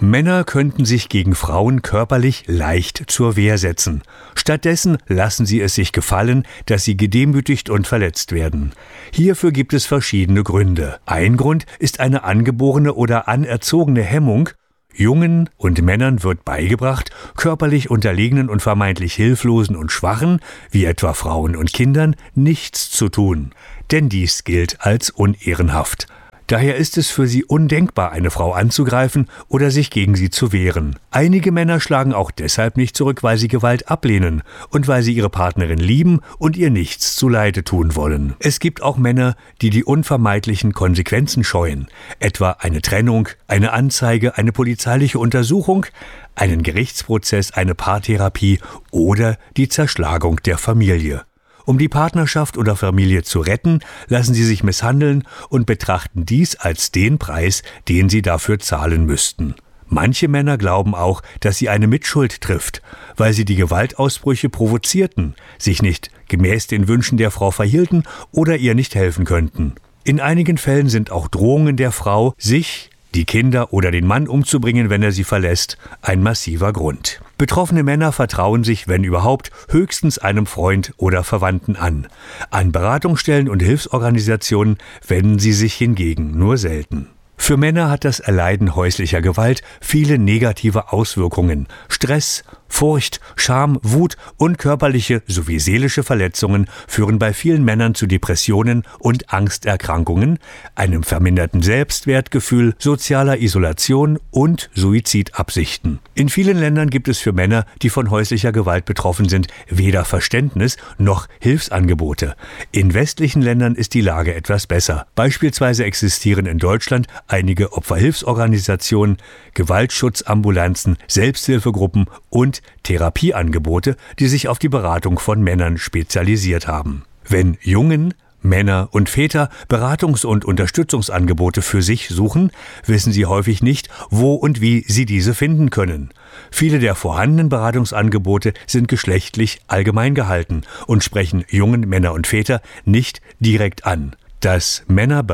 Männer könnten sich gegen Frauen körperlich leicht zur Wehr setzen. Stattdessen lassen sie es sich gefallen, dass sie gedemütigt und verletzt werden. Hierfür gibt es verschiedene Gründe. Ein Grund ist eine angeborene oder anerzogene Hemmung. Jungen und Männern wird beigebracht, körperlich Unterlegenen und vermeintlich Hilflosen und Schwachen, wie etwa Frauen und Kindern, nichts zu tun. Denn dies gilt als unehrenhaft. Daher ist es für sie undenkbar, eine Frau anzugreifen oder sich gegen sie zu wehren. Einige Männer schlagen auch deshalb nicht zurück, weil sie Gewalt ablehnen und weil sie ihre Partnerin lieben und ihr nichts zuleide tun wollen. Es gibt auch Männer, die die unvermeidlichen Konsequenzen scheuen, etwa eine Trennung, eine Anzeige, eine polizeiliche Untersuchung, einen Gerichtsprozess, eine Paartherapie oder die Zerschlagung der Familie. Um die Partnerschaft oder Familie zu retten, lassen sie sich misshandeln und betrachten dies als den Preis, den sie dafür zahlen müssten. Manche Männer glauben auch, dass sie eine Mitschuld trifft, weil sie die Gewaltausbrüche provozierten, sich nicht gemäß den Wünschen der Frau verhielten oder ihr nicht helfen könnten. In einigen Fällen sind auch Drohungen der Frau, sich, die Kinder oder den Mann umzubringen, wenn er sie verlässt, ein massiver Grund. Betroffene Männer vertrauen sich, wenn überhaupt, höchstens einem Freund oder Verwandten an. An Beratungsstellen und Hilfsorganisationen wenden sie sich hingegen nur selten. Für Männer hat das Erleiden häuslicher Gewalt viele negative Auswirkungen. Stress, Furcht, Scham, Wut und körperliche sowie seelische Verletzungen führen bei vielen Männern zu Depressionen und Angsterkrankungen, einem verminderten Selbstwertgefühl, sozialer Isolation und Suizidabsichten. In vielen Ländern gibt es für Männer, die von häuslicher Gewalt betroffen sind, weder Verständnis noch Hilfsangebote. In westlichen Ländern ist die Lage etwas besser. Beispielsweise existieren in Deutschland einige Opferhilfsorganisationen, Gewaltschutzambulanzen, Selbsthilfegruppen und Therapieangebote, die sich auf die Beratung von Männern spezialisiert haben. Wenn Jungen, Männer und Väter Beratungs- und Unterstützungsangebote für sich suchen, wissen sie häufig nicht, wo und wie sie diese finden können. Viele der vorhandenen Beratungsangebote sind geschlechtlich allgemein gehalten und sprechen jungen Männer und Väter nicht direkt an. Das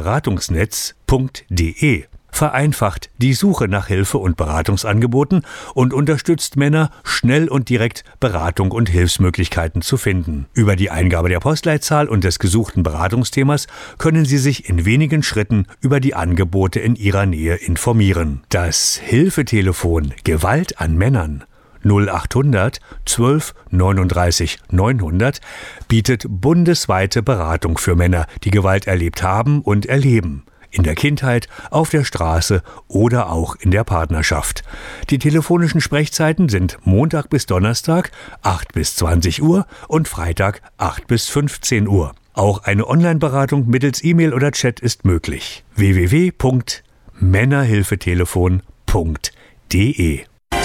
Männerberatungsnetz.de vereinfacht die Suche nach Hilfe- und Beratungsangeboten und unterstützt Männer, schnell und direkt Beratung und Hilfsmöglichkeiten zu finden. Über die Eingabe der Postleitzahl und des gesuchten Beratungsthemas können Sie sich in wenigen Schritten über die Angebote in Ihrer Nähe informieren. Das Hilfetelefon Gewalt an Männern 0800 12 39 900 bietet bundesweite Beratung für Männer, die Gewalt erlebt haben und erleben. In der Kindheit, auf der Straße oder auch in der Partnerschaft. Die telefonischen Sprechzeiten sind Montag bis Donnerstag 8 bis 20 Uhr und Freitag 8 bis 15 Uhr. Auch eine Online-Beratung mittels E-Mail oder Chat ist möglich. www.männerhilfetelefon.de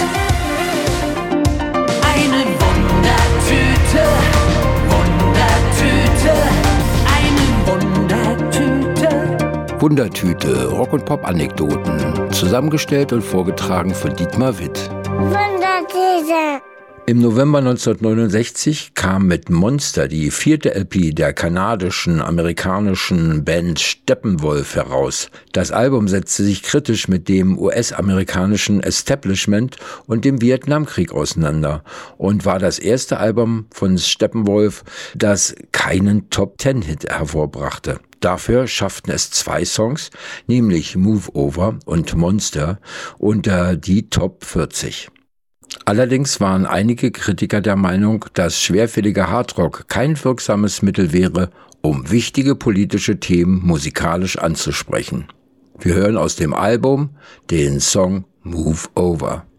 Wundertüte, Rock- und Pop-Anekdoten, zusammengestellt und vorgetragen von Dietmar Witt. Wundertüte. Im November 1969 kam mit Monster die 4. LP der kanadischen-amerikanischen Band Steppenwolf heraus. Das Album setzte sich kritisch mit dem US-amerikanischen Establishment und dem Vietnamkrieg auseinander und war das erste Album von Steppenwolf, das keinen Top-10-Hit hervorbrachte. Dafür schafften es 2 Songs, nämlich Move Over und Monster, unter die Top 40. Allerdings waren einige Kritiker der Meinung, dass schwerfälliger Hardrock kein wirksames Mittel wäre, um wichtige politische Themen musikalisch anzusprechen. Wir hören aus dem Album den Song Move Over.